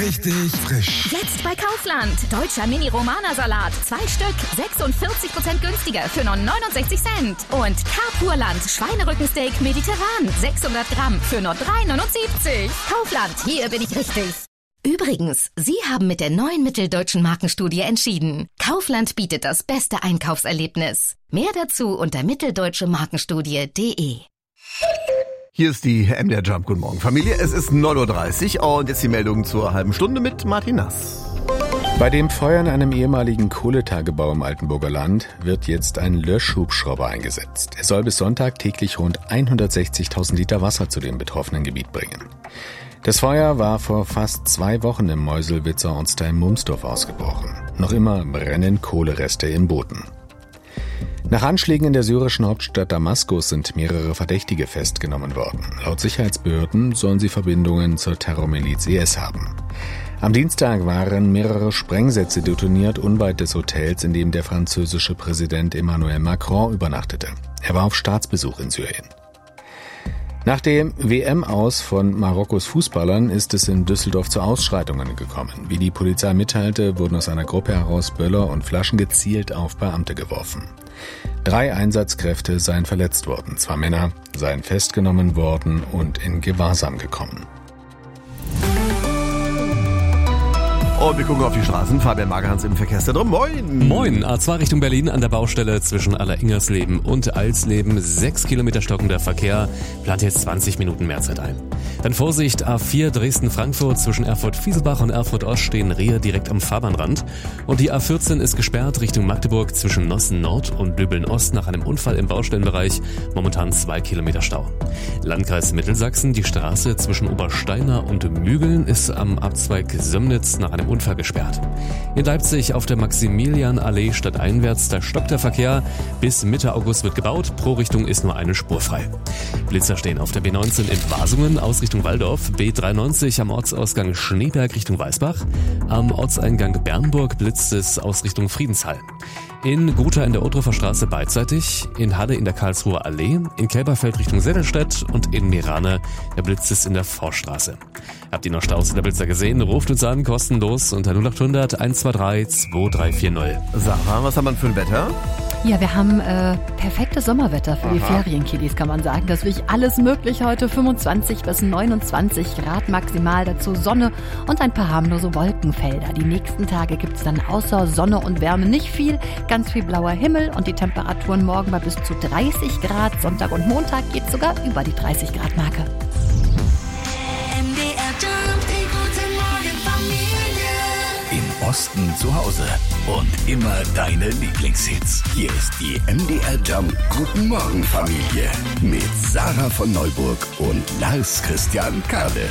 Richtig frisch. Jetzt bei Kaufland. Deutscher Mini-Romana-Salat. 2 Stück. 46% günstiger für nur 69 Cent. Und Carpurland Schweinerückensteak mediterran. 600 Gramm für nur 3,79. Kaufland, hier bin ich richtig. Übrigens, Sie haben mit der neuen Mitteldeutschen Markenstudie entschieden. Kaufland bietet das beste Einkaufserlebnis. Mehr dazu unter mitteldeutschemarkenstudie.de. Hier ist die MDR Jump. Guten Morgen, Familie. Es ist 9.30 Uhr und jetzt die Meldung zur halben Stunde mit Martin Nass. Bei dem Feuer in einem ehemaligen Kohletagebau im Altenburger Land wird jetzt ein Löschhubschrauber eingesetzt. Er soll bis Sonntag täglich rund 160.000 Liter Wasser zu dem betroffenen Gebiet bringen. Das Feuer war vor fast 2 Wochen im Meuselwitzer Ortsteil Mumsdorf ausgebrochen. Noch immer brennen Kohlereste im Boden. Nach Anschlägen in der syrischen Hauptstadt Damaskus sind mehrere Verdächtige festgenommen worden. Laut Sicherheitsbehörden sollen sie Verbindungen zur Terrormiliz IS haben. Am Dienstag waren mehrere Sprengsätze detoniert unweit des Hotels, in dem der französische Präsident Emmanuel Macron übernachtete. Er war auf Staatsbesuch in Syrien. Nach dem WM-Aus von Marokkos Fußballern ist es in Düsseldorf zu Ausschreitungen gekommen. Wie die Polizei mitteilte, wurden aus einer Gruppe heraus Böller und Flaschen gezielt auf Beamte geworfen. 3 Einsatzkräfte seien verletzt worden. 2 Männer seien festgenommen worden und in Gewahrsam gekommen. Und wir gucken auf die Straßen. Fabian Magerhans im Verkehrszentrum. Moin! Moin, A2 Richtung Berlin an der Baustelle zwischen Alleringers-Leben und Alsleben. 6 Kilometer stockender Verkehr, plant jetzt 20 Minuten mehr Zeit ein. Dann Vorsicht, A4 Dresden-Frankfurt zwischen Erfurt-Fieselbach und Erfurt-Ost stehen Rehe direkt am Fahrbahnrand. Und die A14 ist gesperrt Richtung Magdeburg zwischen Nossen-Nord und Döbeln-Ost nach einem Unfall im Baustellenbereich. Momentan 2 Kilometer Stau. Landkreis Mittelsachsen, die Straße zwischen Obersteiner und Mügeln ist am Abzweig Sömnitz nach einem Unfall gesperrt. In Leipzig auf der Maximilianallee stadteinwärts, da stockt der Verkehr. Bis Mitte August wird gebaut, pro Richtung ist nur eine Spur frei. Blitzer stehen auf der B19 in Wasungen aus Richtung Waldorf, B93 am Ortsausgang Schneeberg Richtung Weißbach, am Ortseingang Bernburg blitzt es aus Richtung Friedenshall. In Gotha in der Odrofer Straße beidseitig, in Halle in der Karlsruher Allee, in Kelberfeld Richtung Seddelstedt und in Merane, der blitzt es in der Forststraße. Habt ihr noch Staus in der Blitzer gesehen? Ruft uns an, kostenlos unter 0800 123 2340. Sarah, was haben wir für ein Wetter? Ja, wir haben perfektes Sommerwetter für die Ferienkiddies, kann man sagen. Das ist wirklich alles möglich heute. 25 bis 29 Grad maximal, dazu Sonne und ein paar harmlose Wolkenfelder. Die nächsten Tage gibt's dann außer Sonne und Wärme nicht viel, ganz viel blauer Himmel und die Temperaturen morgen bei bis zu 30 Grad. Sonntag und Montag geht's sogar über die 30 Grad Marke. Im Osten zu Hause und immer deine Lieblingshits. Hier ist die MDR Jump Guten Morgen Familie mit Sarah von Neuburg und Lars Christian Kade.